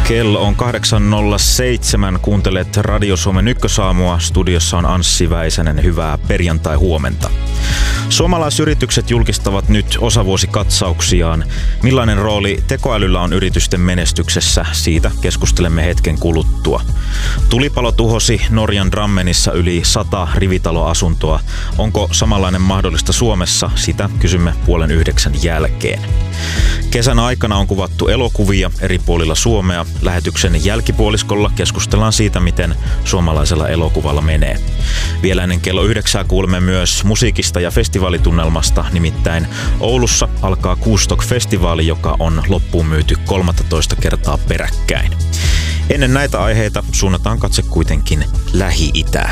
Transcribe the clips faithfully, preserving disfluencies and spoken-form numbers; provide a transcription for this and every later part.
Kello on kahdeksan nolla seitsemän. Kuuntelet Radio Suomen Ykkösaamua. Studiossa on Anssi Väisänen. Hyvää perjantai-huomenta. Suomalaisyritykset julkistavat nyt osavuosikatsauksiaan. Millainen rooli tekoälyllä on yritysten menestyksessä? Siitä keskustelemme hetken kuluttua. Tulipalo tuhosi Norjan Drammenissa yli sata rivitaloasuntoa. Onko samanlainen mahdollista Suomessa? Sitä kysymme puolen yhdeksän jälkeen. Kesän aikana on kuvattu elokuvia eri puolilla Suomea. Lähetyksen jälkipuoliskolla keskustellaan siitä, miten suomalaisella elokuvalla menee. Vielä ennen kello yhdeksää kuulemme myös musiikista ja festivaalitunnelmasta, nimittäin Oulussa alkaa Kustok-festivaali, joka on loppuun myyty kolmattatoista kertaa peräkkäin. Ennen näitä aiheita suunnataan katse kuitenkin Lähi-itään.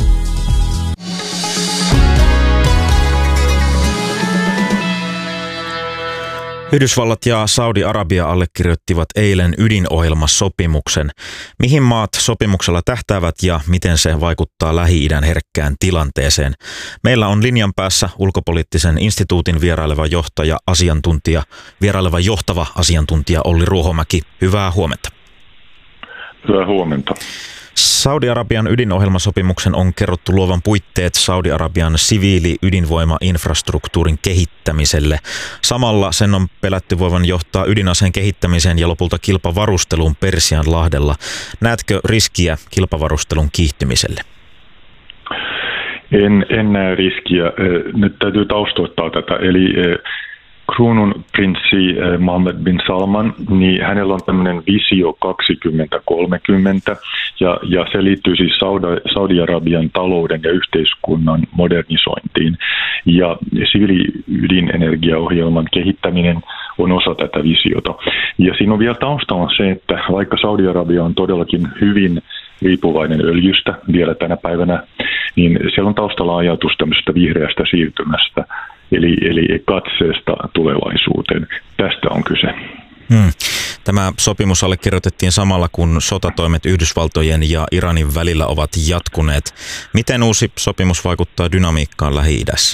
Yhdysvallat ja Saudi-Arabia allekirjoittivat eilen ydinohjelmasopimuksen. Mihin maat sopimuksella tähtäävät ja miten se vaikuttaa Lähi-idän herkkään tilanteeseen? Meillä on linjan päässä ulkopoliittisen instituutin vieraileva johtaja, asiantuntija, vieraileva johtava asiantuntija Olli Ruohomäki. Hyvää huomenta. Hyvää huomenta. Saudi-Arabian ydinohjelmasopimuksen on kerrottu luovan puitteet Saudi-Arabian siviili-ydinvoima-infrastruktuurin kehittämiselle. Samalla sen on pelätty voivan johtaa ydinaseen kehittämiseen ja lopulta kilpavarusteluun Persianlahdella. Näetkö riskiä kilpavarustelun kiihtymiselle? En, en näe riskiä. Nyt täytyy taustoittaa tätä. Eli kruunun prinssi Mohammed bin Salman, niin hänellä on tämmöinen visio kaksikymmentä kolmekymmentä, ja, ja se liittyy siis Saudi-Arabian talouden ja yhteiskunnan modernisointiin. Ja siviili-ydinenergiaohjelman kehittäminen on osa tätä visiota. Ja siinä on vielä taustalla se, että vaikka Saudi-Arabia on todellakin hyvin riippuvainen öljystä vielä tänä päivänä, niin siellä on taustalla ajatus tämmöisestä vihreästä siirtymästä, eli, eli katseesta tulevaisuuteen. Tästä on kyse. Hmm. Tämä sopimus allekirjoitettiin samalla, kun sotatoimet Yhdysvaltojen ja Iranin välillä ovat jatkuneet. Miten uusi sopimus vaikuttaa dynamiikkaan Lähi-idässä?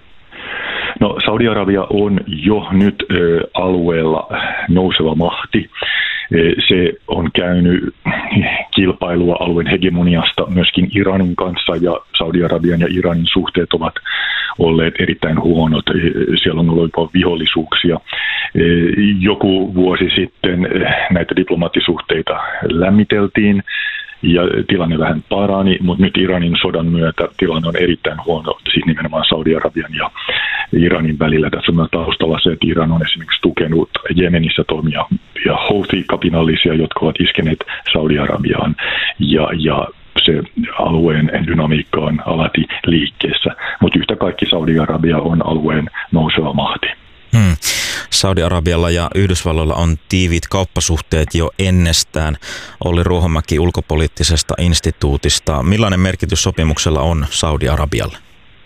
No, Saudi-Arabia on jo nyt ö, alueella nouseva mahti. Se on käynyt kilpailua alueen hegemoniasta myöskin Iranin kanssa, ja Saudi-Arabian ja Iranin suhteet ovat olleet erittäin huonot. Siellä on ollut vihollisuuksia. Joku vuosi sitten näitä diplomaattisuhteita lämmiteltiin ja tilanne vähän parani, mutta nyt Iranin sodan myötä tilanne on erittäin huono, siis nimenomaan Saudi-Arabian ja Iranin välillä. Tässä on taustalla se, että Iran on esimerkiksi tukenut Jemenissä toimia ja Houthi-kapinallisia, jotka ovat iskeneet Saudi-Arabiaan, ja, ja se alueen dynamiikka on alati liikkeessä. Mutta yhtä kaikki Saudi-Arabia on alueen nouseva mahti. Hmm. Saudi-Arabialla ja Yhdysvalloilla on tiiviit kauppasuhteet jo ennestään. Olli Ruohomäki ulkopoliittisesta instituutista. Millainen merkitys sopimuksella on Saudi-Arabialle?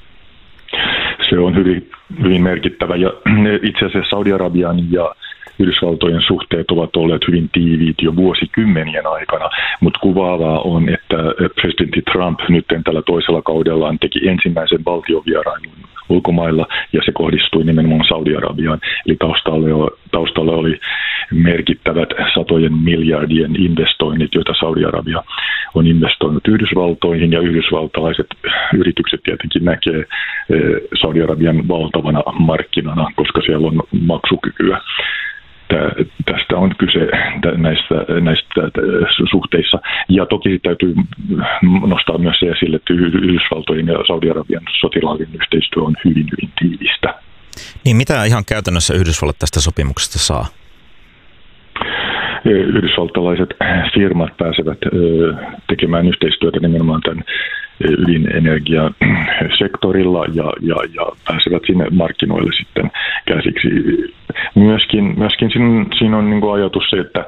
Se on hyvin, hyvin merkittävä, ja itse asiassa Saudi-Arabian ja Yhdysvaltojen suhteet ovat olleet hyvin tiiviit jo vuosikymmenien aikana, mutta kuvaavaa on, että presidentti Trump nyt tällä toisella kaudellaan teki ensimmäisen valtiovierailun ulkomailla, ja se kohdistui nimenomaan Saudi-Arabiaan. Eli taustalla, taustalla oli merkittävät satojen miljardien investoinnit, joita Saudi-Arabia on investoinut Yhdysvaltoihin, ja yhdysvaltalaiset yritykset tietenkin näkee Saudi-Arabian valtavana markkinana, koska siellä on maksukykyä. Tästä on kyse näistä, näistä suhteissa. Ja toki täytyy nostaa myös se esille, että Yhdysvaltojen ja Saudi-Arabian sotilaallinen yhteistyö on hyvin, hyvin tiivistä. Niin mitä ihan käytännössä Yhdysvallat tästä sopimuksesta saa? Yhdysvaltalaiset firmat pääsevät tekemään yhteistyötä nimenomaan tämän ydinenergiasektorilla ja, ja, ja pääsevät sinne markkinoille sitten käsiksi. Myöskin, myöskin siinä, siinä on niin kuin ajatus se, että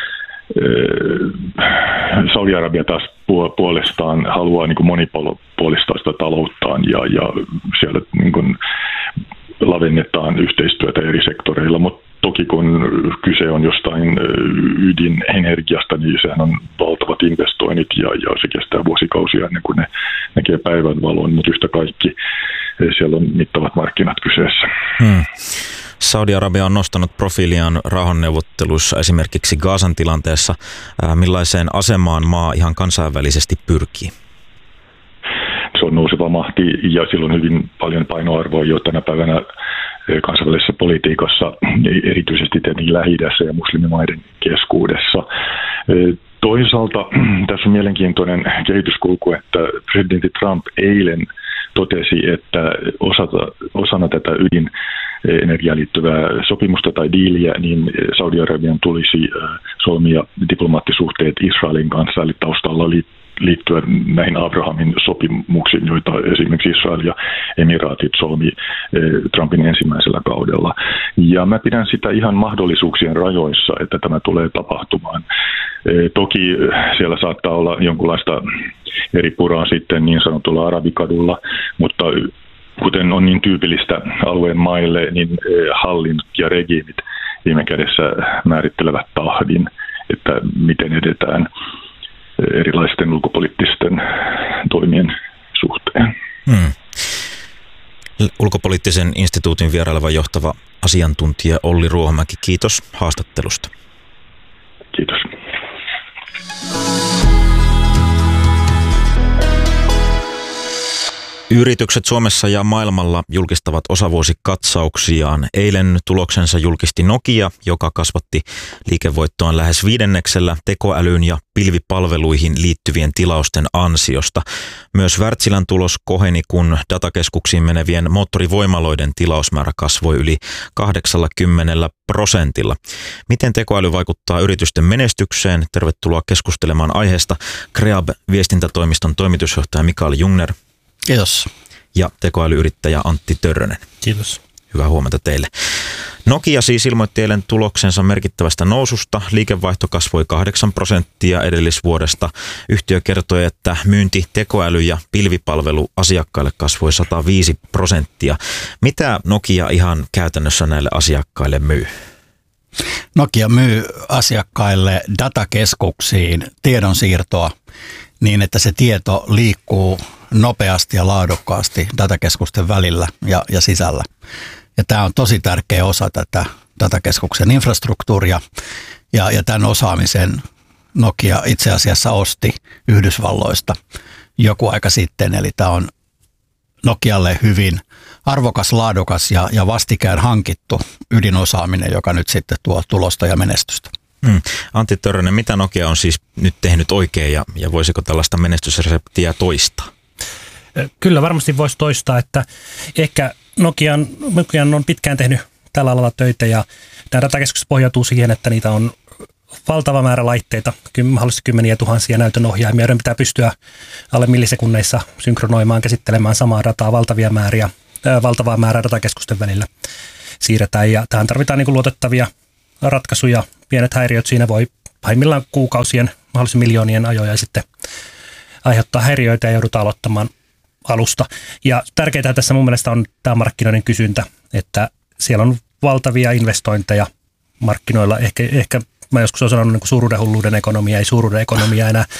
Saudi-Arabia taas puolestaan haluaa niin kuin monipuolistaa sitä talouttaan, ja, ja siellä niin kuin lavennetaan yhteistyötä eri sektoreilla, mutta toki kun kyse on jostain ydinenergiasta, niin sehän on valtavat investoinnit, ja, ja se kestää vuosikausia ennen kuin ne näkee päivänvalon, mutta yhtä kaikki siellä on mittavat markkinat kyseessä. Hmm. Saudi-Arabia on nostanut profiiliaan rauhanneuvotteluissa esimerkiksi Gazan tilanteessa. Millaiseen asemaan maa ihan kansainvälisesti pyrkii? Se on nouseva mahti ja sillä on hyvin paljon painoarvoa jo tänä päivänä kansainvälisessä politiikassa, erityisesti tietenkin Lähi-idässä ja muslimimaiden keskuudessa. Toisaalta tässä on mielenkiintoinen kehityskulku, että presidentti Trump eilen totesi, että osana tätä ydinenergiaan liittyvää sopimusta tai diiliä, niin Saudi-Arabian tulisi solmia diplomaattisuhteet Israelin kanssa, eli taustalla liittyä näihin Abrahamin sopimuksiin, joita esimerkiksi Israel ja Emiraatit solmi Trumpin ensimmäisellä kaudella. Ja mä pidän sitä ihan mahdollisuuksien rajoissa, että tämä tulee tapahtumaan. Toki siellä saattaa olla jonkunlaista eri puraa sitten niin sanotulla arabikadulla, mutta kuten on niin tyypillistä alueen maille, niin hallinnot ja regiimit viime kädessä määrittelevät tahdin, että miten edetään erilaisten ulkopoliittisten toimien suhteen. Hmm. Ulkopoliittisen instituutin vieraileva johtava asiantuntija Olli Ruohomäki, kiitos haastattelusta. Kiitos. Yritykset Suomessa ja maailmalla julkistavat osavuosikatsauksiaan. Eilen tuloksensa julkisti Nokia, joka kasvatti liikevoittoaan lähes viidenneksellä tekoälyyn ja pilvipalveluihin liittyvien tilausten ansiosta. Myös Wärtsilän tulos koheni, kun datakeskuksiin menevien moottorivoimaloiden tilausmäärä kasvoi yli kahdeksankymmentä prosentilla. Miten tekoäly vaikuttaa yritysten menestykseen? Tervetuloa keskustelemaan aiheesta Creab-viestintätoimiston toimitusjohtaja Mikael Jungner. Kiitos. Ja tekoälyyrittäjä Antti Törrönen. Kiitos. Hyvää huomenta teille. Nokia siis ilmoitti eilen tuloksensa merkittävästä noususta. Liikevaihto kasvoi kahdeksan prosenttia edellisvuodesta. Yhtiö kertoi, että myynti tekoäly- ja pilvipalvelu asiakkaille kasvoi sata viisi prosenttia. Mitä Nokia ihan käytännössä näille asiakkaille myy? Nokia myy asiakkaille datakeskuksiin tiedonsiirtoa niin, että se tieto liikkuu nopeasti ja laadukkaasti datakeskusten välillä ja, ja sisällä. Ja tämä on tosi tärkeä osa tätä datakeskuksen infrastruktuuria ja, ja tämän osaamisen Nokia itse asiassa osti Yhdysvalloista joku aika sitten. Eli tämä on Nokialle hyvin arvokas, laadukas ja, ja vastikään hankittu ydinosaaminen, joka nyt sitten tuo tulosta ja menestystä. Hmm. Antti Törrönen, mitä Nokia on siis nyt tehnyt oikein ja, ja voisiko tällaista menestysreseptiä toistaa? Kyllä varmasti voisi toistaa, että ehkä Nokian, Nokian on pitkään tehnyt tällä alalla töitä ja tämä datakeskus pohjautuu siihen, että niitä on valtava määrä laitteita, mahdollisesti kymmeniä tuhansia näytönohjaimia, joiden pitää pystyä alle millisekunneissa synkronoimaan, käsittelemään samaa dataa, valtavia määriä, ää, valtavaa määrää datakeskusten välillä siirretään ja tähän tarvitaan niin kuin luotettavia ratkaisuja. Pienet häiriöt siinä voi pahimmillaan kuukausien, mahdollisesti miljoonien ajoja sitten aiheuttaa häiriöitä ja joudutaan aloittamaan alusta. Ja tärkeää tässä mun mielestä on tämä markkinoiden kysyntä, että siellä on valtavia investointeja markkinoilla. Ehkä, ehkä mä joskus olen sanonut niin kuin suuruuden hulluuden ekonomia, ei suuruuden ekonomia enää.